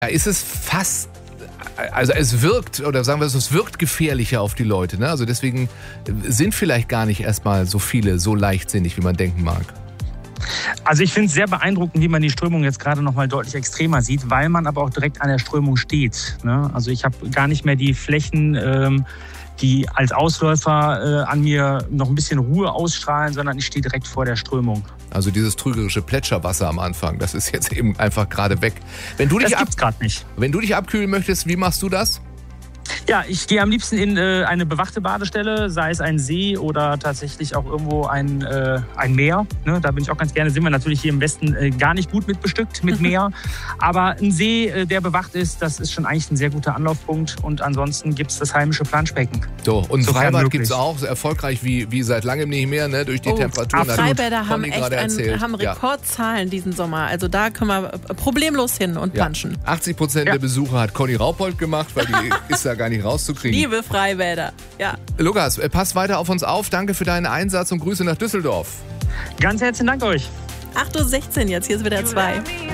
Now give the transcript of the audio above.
Ja, ist es fast, also es wirkt, oder sagen wir es wirkt gefährlicher auf die Leute. Ne? Also deswegen sind vielleicht gar nicht erstmal so viele so leichtsinnig, wie man denken mag. Also ich finde es sehr beeindruckend, wie man die Strömung jetzt gerade noch mal deutlich extremer sieht, weil man aber auch direkt an der Strömung steht. Ne? Also ich habe gar nicht mehr die Flächen, die als Ausläufer an mir noch ein bisschen Ruhe ausstrahlen, sondern ich stehe direkt vor der Strömung. Also dieses trügerische Plätscherwasser am Anfang, das ist jetzt eben einfach gerade weg. Das gibt's gerade nicht. Wenn du dich abkühlen möchtest, wie machst du das? Ja, ich gehe am liebsten in eine bewachte Badestelle, sei es ein See oder tatsächlich auch irgendwo ein Meer. Ne? Da bin ich auch ganz gerne. Sind wir natürlich hier im Westen gar nicht gut mit bestückt, mit Meer. Aber ein See, der bewacht ist, das ist schon eigentlich ein sehr guter Anlaufpunkt. Und ansonsten gibt es das heimische Planschbecken. So, und Freibad gibt es auch, so erfolgreich wie seit langem nicht mehr, ne? Durch die Temperaturen. Freibäder haben haben Rekordzahlen diesen Sommer. Also da können wir problemlos hin und planschen. 80% der Besucher hat Conny Raupold gemacht, weil die ist da gar nicht rauszukriegen. Liebe Freibäder, ja. Lukas, pass weiter auf uns auf. Danke für deinen Einsatz und Grüße nach Düsseldorf. Ganz herzlichen Dank euch. 8:16 Uhr jetzt, hier ist wieder 2.